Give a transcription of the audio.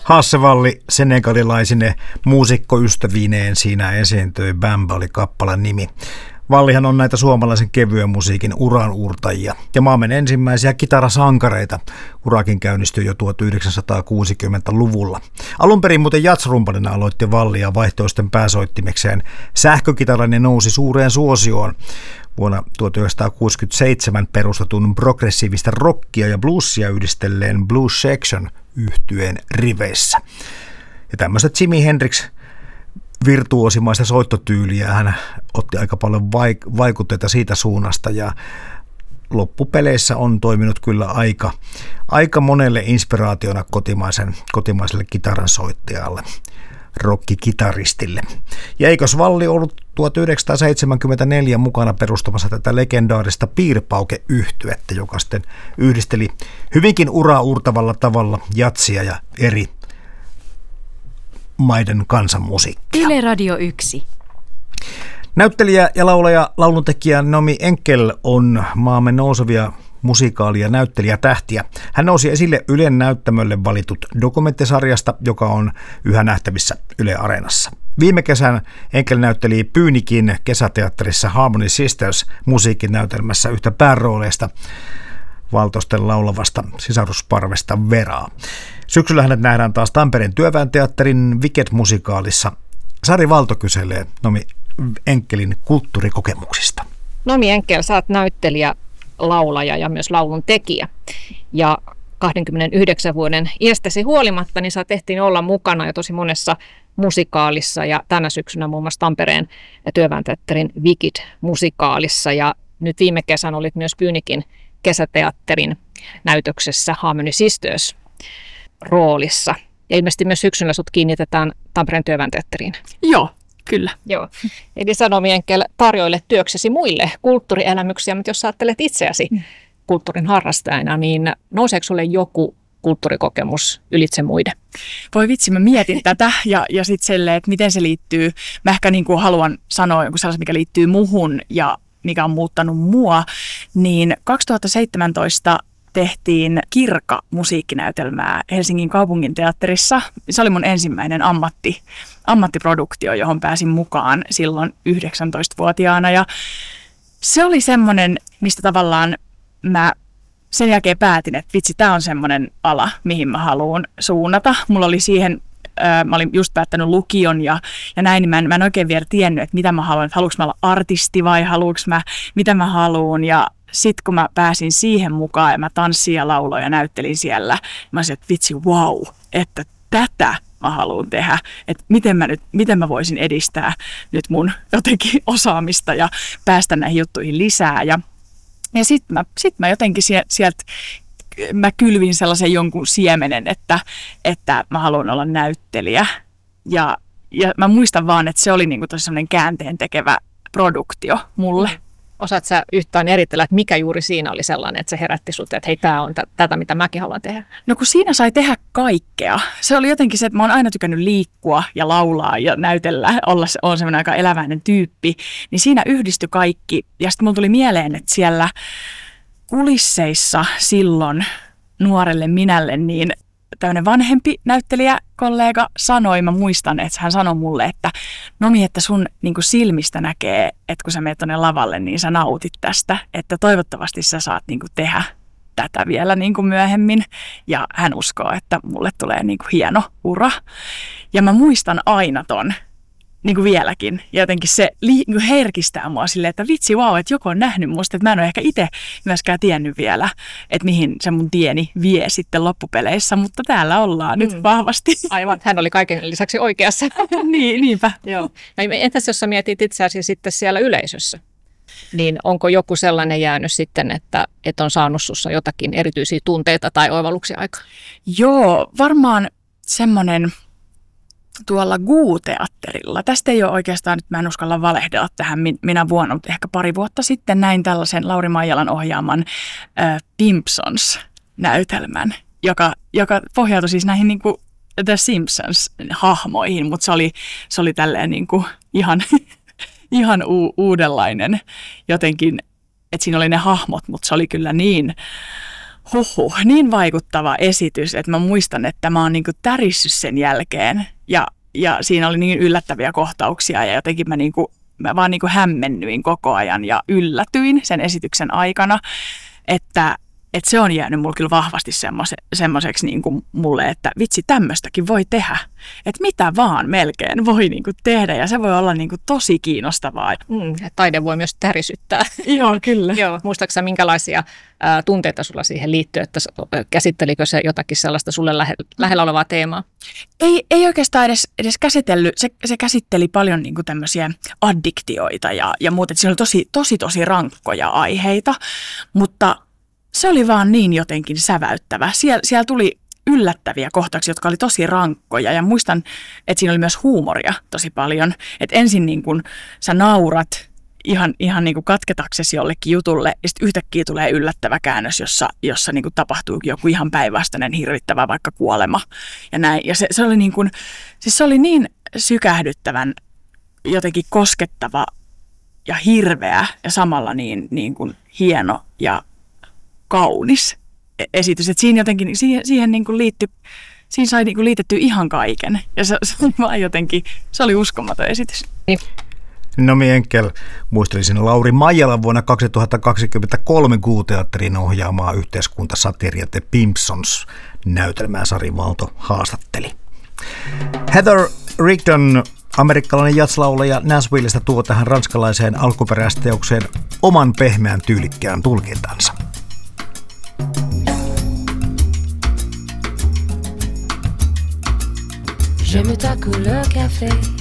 Hassevalli senegalilaisine muusikkoystävineen siinä esiintyi. Bamba oli kappaleen nimi. Vallihan on näitä suomalaisen kevyen musiikin uranuurtajia ja maamme ensimmäisiä kitarasankareita. Urakin käynnistyi jo 1960-luvulla. Alun perin muuten jatsrumpanina aloitti Valli ja vaihtoisten pääsoittimekseen sähkökitaran ja nousi suureen suosioon vuonna 1967 perustetun progressiivista rockia ja bluesia yhdistelleen Blues Section -yhtyeen riveissä. Ja tämmöiset Jimi Hendrix virtuosimaista soittotyyliä, hän otti aika paljon vaikutteita siitä suunnasta ja loppupeleissä on toiminut kyllä aika monelle inspiraationa kotimaiselle kitaransoittajalle, rockikitaristille. Ja eikös Valli ollut 1974 mukana perustamassa tätä legendaarista piirpauke-yhtyettä, joka sitten yhdisteli hyvinkin uraurtavalla tavalla jatsia ja eri maiden kansanmusiikkia. Yle Radio 1. Näyttelijä ja laulaja, lauluntekijä Nomi Enkel on maamme nousevia musikaali- ja näyttelijätähtiä. Hän nousi esille Ylen näyttämölle valitut dokumenttisarjasta, joka on yhä nähtävissä Yle Areenassa. Viime kesän Enkel näytteli Pyynikin kesäteatterissa Harmony Sisters musiikkinäytelmässä yhtä päärooleista valtosten laulavasta sisarusparvesta Veraa. Syksyllä hänet nähdään taas Tampereen Työväen teatterin Wicked-musikaalissa. Sari Valto kyselee Nomi Enkelin kulttuurikokemuksista. Nomi Enkel, sä oot näyttelijä, laulaja ja myös laulun tekijä. Ja 29 vuoden iästäsi huolimatta, niin sä tehtiin olla mukana jo tosi monessa musikaalissa ja tänä syksynä muun muassa Tampereen Työväen teatterin Wicked-musikaalissa. Ja nyt viime kesän olit myös Pyynikin kesäteatterin näytöksessä Harmony Sisters roolissa. Ja ilmeisesti myös syksyllä sut kiinnitetään Tampereen Työväen teatteriin. Joo, kyllä. Joo. Eli sä, Nomi Enkel, tarjoilet työksesi muille kulttuurielämyksiä, mutta jos sä ajattelet itseäsi kulttuurin harrastajana, niin nouseeko sulle joku kulttuurikokemus ylitse muiden? Voi vitsi, mä mietin tätä ja sitten silleen, että miten se liittyy. Mä ehkä niin kuin haluan sanoa joku sellaisen, mikä liittyy muhun ja mikä on muuttanut mua. Niin 2017 tehtiin Kirka-musiikkinäytelmää Helsingin kaupunginteatterissa. Se oli mun ensimmäinen ammattiproduktio, johon pääsin mukaan silloin 19-vuotiaana. Ja se oli semmoinen, mistä tavallaan mä sen jälkeen päätin, että vitsi, tää on semmoinen ala, mihin mä haluan suunnata. Mulla oli siihen, mä olin just päättänyt lukion ja näin, niin mä en oikein vielä tiennyt, että mitä mä haluan. Että haluanko mä olla artisti vai haluanko mä, mitä mä haluan. Ja sitten kun mä pääsin siihen mukaan ja mä tanssin ja lauloin ja näyttelin siellä, mä olisin, että vitsi, wow, että tätä mä haluan tehdä. Että miten mä voisin edistää nyt mun jotenkin osaamista ja päästä näihin juttuihin lisää. Ja sitten mä jotenkin sieltä mä kylvin sellaisen jonkun siemenen, että mä haluan olla näyttelijä. Ja mä muistan vaan, että se oli niinku tosi sellainen käänteen tekevä produktio mulle. Osaat sä yhtään eritellä, että mikä juuri siinä oli sellainen, että se herätti sut, että hei, tää on tätä, mitä mäkin haluan tehdä? No kun siinä sai tehdä kaikkea. Se oli jotenkin se, että mä oon aina tykännyt liikkua ja laulaa ja näytellä, on semmoinen aika eläväinen tyyppi. Niin siinä yhdistyi kaikki. Ja sitten mulla tuli mieleen, että siellä kulisseissa silloin nuorelle minälle, niin tämmöinen vanhempi näyttelijäkollega sanoi, mä muistan, että hän sanoi mulle, että Nomi, että sun niin kuin silmistä näkee, että kun sä menet tonne lavalle, niin sä nautit tästä, että toivottavasti sä saat niin kuin tehdä tätä vielä niin kuin myöhemmin. Ja hän uskoo, että mulle tulee niin kuin hieno ura. Ja mä muistan aina ton, niin kuin vieläkin. Ja jotenkin se niin herkistää mua silleen, että vitsi, wow, että joku on nähnyt musta, että mä en ole ehkä itse myöskään tiennyt vielä, että mihin se mun tieni vie sitten loppupeleissä, mutta täällä ollaan nyt vahvasti. Aivan, hän oli kaiken lisäksi oikeassa. Niinpä. Joo. No, entäs jos sä mietit itseäsi sitten siellä yleisössä, niin onko joku sellainen jäänyt sitten, että on saanut sussa jotakin erityisiä tunteita tai oivalluksia aikaan? Joo, varmaan semmoinen tuolla GUU-teatterilla. Tästä ei ole oikeastaan, nyt mä en uskalla valehdella tähän minä vuonna, mutta ehkä pari vuotta sitten näin tällaisen Lauri Maijalan ohjaaman Pimpsons-näytelmän, joka pohjautui siis näihin niin kuin The Simpsons-hahmoihin, mutta se oli tälleen niin kuin ihan uudenlainen jotenkin, että siinä oli ne hahmot, mutta se oli kyllä niin niin vaikuttava esitys, että mä muistan, että mä oon niin kuin tärissyt sen jälkeen ja siinä oli niin yllättäviä kohtauksia ja jotenkin mä vaan niin kuin hämmennyin koko ajan ja yllätyin sen esityksen aikana, että se on jäänyt mulle kyllä vahvasti semmoiseksi niin kuin mulle, että vitsi, tämmöistäkin voi tehdä. Että mitä vaan melkein voi niin kuin tehdä ja se voi olla niin kuin tosi kiinnostavaa. Taide voi myös tärisyttää. Joo, kyllä. Joo, muistaaksä sä minkälaisia tunteita sulla siihen liittyy, että käsittelikö se jotakin sellaista sulle lähellä olevaa teemaa? Ei oikeastaan edes käsitellyt. Se käsitteli paljon niin kuin tämmöisiä addiktioita ja muuta. Siinä oli tosi rankkoja aiheita, mutta se oli vaan niin jotenkin säväyttävä. Siellä tuli yllättäviä kohtauksia, jotka oli tosi rankkoja ja muistan, että siinä oli myös huumoria tosi paljon. Että ensin niin kun sä naurat ihan niin kuin katketaksesi jollekin jutulle ja sitten yhtäkkiä tulee yllättävä käännös, jossa niin kuin tapahtuu joku ihan päinvastainen hirvittävä vaikka kuolema ja näin. Ja se oli niin kuin, siis se oli niin sykähdyttävän jotenkin koskettava ja hirveä ja samalla niin kuin hieno ja kaunis esitys, että siinä jotenkin siihen niin kuin siinä sai niin kuin liitettyä ihan kaiken ja se oli vaan jotenkin, se oli uskomaton esitys. Nomi Enkel muistelisin Lauri Maijalan vuonna 2023 Q-teatterin ohjaamaa yhteiskuntasatiria The Pimpsons -näytelmää Sari Valto haastatteli. Heather Rigdon, amerikkalainen jazz-laulaja Nashvillestä, tuo tähän ranskalaiseen alkuperäisteokseen oman pehmeän tyylikkään tulkintansa. J'aime ta couleur café,